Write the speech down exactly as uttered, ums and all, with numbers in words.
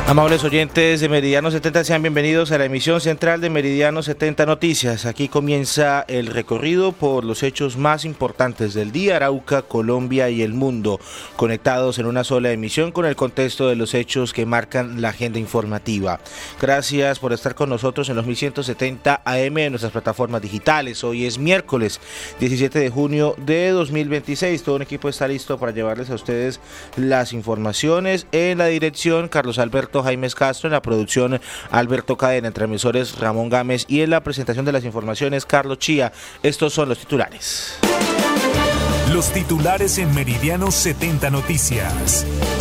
Amables oyentes de Meridiano setenta, sean bienvenidos a la emisión central de Meridiano setenta Noticias. Aquí comienza el recorrido por los hechos más importantes del día, Arauca, Colombia y el mundo, conectados en una sola emisión con el contexto de los hechos que marcan la agenda informativa. Gracias por estar con nosotros en los mil ciento setenta A M de nuestras plataformas digitales. Hoy es miércoles diecisiete de junio de dos mil veintiséis. Todo un equipo está listo para llevarles a ustedes las informaciones. En la dirección, Carlos Alberto Jaimes Castro, en la producción Alberto Cadena, en transmisores Ramón Gámez y en la presentación de las informaciones Carlos Chía. Estos son los titulares. Los titulares en Meridiano setenta Noticias.